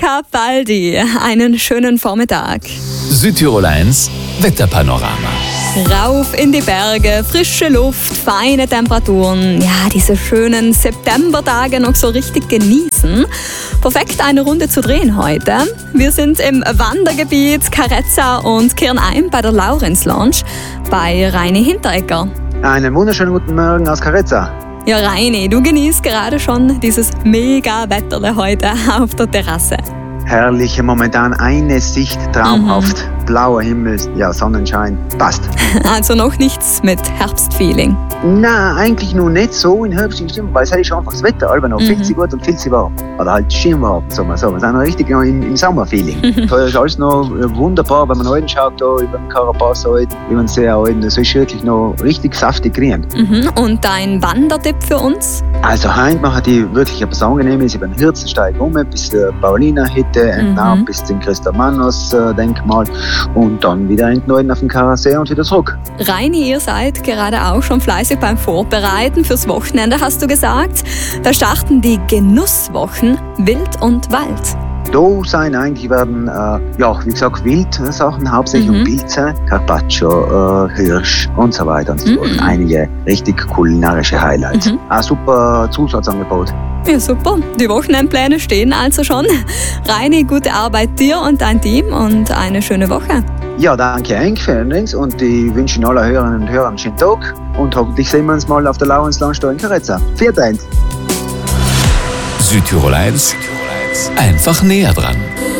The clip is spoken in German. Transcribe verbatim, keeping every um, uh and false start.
Capaldi. Einen schönen Vormittag. Südtirol eins Wetterpanorama. Rauf in die Berge, frische Luft, feine Temperaturen. Ja, diese schönen Septembertage noch so richtig genießen. Perfekt, eine Runde zu drehen heute. Wir sind im Wandergebiet Carezza und kehren ein bei der Laurenz Lounge bei Reini Hinteregger. Einen wunderschönen guten Morgen aus Carezza. Ja, Reini, du genießt gerade schon dieses mega Wetterle heute auf der Terrasse. Herrlich, momentan eine Sicht, traumhaft. Mhm. Blauer Himmel, ja, Sonnenschein, passt. Also noch nichts mit Herbstfeeling? Nein, eigentlich noch nicht so in Herbst, weil es ist einfach das Wetter, aber noch mhm. viel zu gut und viel zu warm. Oder halt schirmwarm, sagen wir so. Wir sind noch richtig noch im, im Sommerfeeling. Mhm. Das ist alles noch wunderbar, wenn man Alten schaut, da über den Carapaz, über den See Alten. Das ist wirklich noch richtig saftig grün. Mhm. Und dein Wandertipp für uns? Also heute machen die wirklich etwas Angenehmes über den Hirzensteig um, bis zur Paulina-Hütte, entlang mhm. bis zum Christomanos-Denkmal und dann wieder in den Norden auf den Karasee und wieder zurück. Reini, ihr seid gerade auch schon fleißig beim Vorbereiten fürs Wochenende, hast du gesagt. Da starten die Genusswochen Wild und Wald. Da sein eigentlich werden, äh, ja, wie gesagt, Wildsachen, hauptsächlich mhm. um Pilze, Carpaccio, äh, Hirsch und so weiter und so fort. Mhm. Einige richtig kulinarische Highlights. Mhm. Ein super Zusatzangebot. Ja, super. Die Wochenendpläne stehen also schon. Reini, gute Arbeit dir und dein Team und eine schöne Woche. Ja, danke Henk für übrigens und ich wünsche Ihnen alle Hörerinnen und Hörern einen schönen Tag und hoffentlich sehen wir uns mal auf der Laurenz Lounge in Carezza. Viert eins. Südtirol eins. Einfach näher dran.